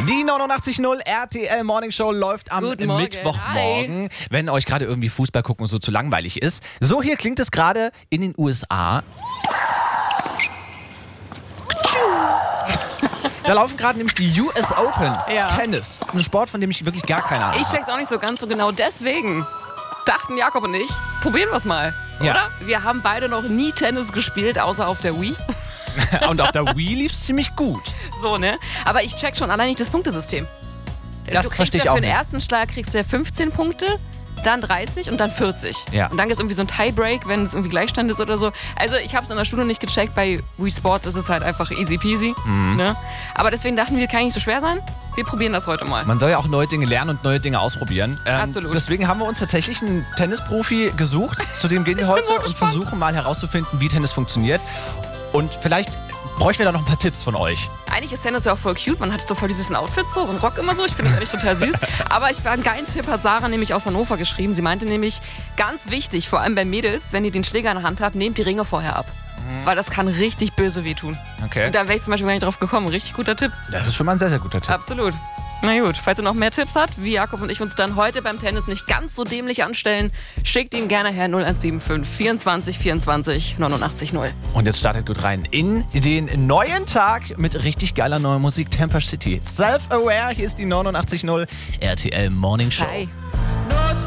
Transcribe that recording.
Die 89.0 RTL Morning Show läuft am Guten Morgen. Mittwochmorgen, wenn euch gerade irgendwie Fußball gucken und so zu langweilig ist. So hier klingt es gerade in den USA. Da laufen gerade nämlich die US Open, Ja. Tennis. Ein Sport, von dem ich wirklich gar keine Ahnung Ich check's auch nicht so ganz so genau. Deswegen dachten Jakob und ich, probieren wir's mal. Ja. Oder? Wir haben beide noch nie Tennis gespielt, außer auf der Wii. habe. Und auf der Wii lief es ziemlich gut. So, ne? Aber ich check schon allein nicht das Punktesystem. Das verstehe ich ja auch für den nicht. ersten Schlag kriegst du ja 15 Punkte, dann 30 und dann 40. Ja. Und dann gibt es irgendwie so ein Tiebreak, wenn es irgendwie Gleichstand ist oder so. Also ich habe es in der Schule nicht gecheckt, bei Wii Sports ist es halt einfach easy peasy. Mhm. Ne? Aber deswegen dachten wir, kann nicht so schwer sein. Wir probieren das heute mal. Man soll ja auch neue Dinge lernen und neue Dinge ausprobieren. Absolut. Deswegen haben wir uns tatsächlich einen Tennisprofi gesucht. Zu dem gehen wir bin heute so und gespannt. versuchen mal herauszufinden, wie Tennis funktioniert. Und vielleicht bräuchten wir da noch ein paar Tipps von euch. Eigentlich ist Tennis ja auch voll cute. Man hat so voll die süßen Outfits, so ein Rock immer so. Ich finde das eigentlich total süß. Aber ich war einen geilen Tipp, hat Sarah nämlich aus Hannover geschrieben. Sie meinte nämlich, ganz wichtig, vor allem bei Mädels, wenn ihr den Schläger in der Hand habt, nehmt die Ringe vorher ab. Weil das kann richtig böse wehtun. Okay. Und da wäre ich zum Beispiel gar nicht drauf gekommen. Richtig guter Tipp. Das ist schon mal ein sehr, sehr guter Tipp. Absolut. Na gut, falls ihr noch mehr Tipps habt, wie Jakob und ich uns dann heute beim Tennis nicht ganz so dämlich anstellen, schickt ihn gerne her 0175 24 24 89 0. Und jetzt startet gut rein in den neuen Tag mit richtig geiler neuer Musik. Temper City. Self-Aware, hier ist die 89.0 RTL Morning Show. Hi.